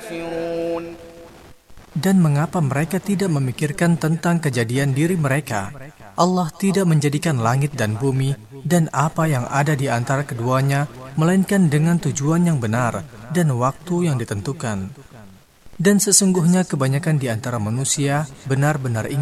يستغفرون Dan mengapa mereka tidak memikirkan tentang kejadian diri mereka? Allah tidak menjadikan langit dan bumi dan apa yang ada di antara keduanya, melainkan dengan tujuan yang benar dan waktu yang ditentukan. Dan sesungguhnya kebanyakan di antara manusia benar-benar ingin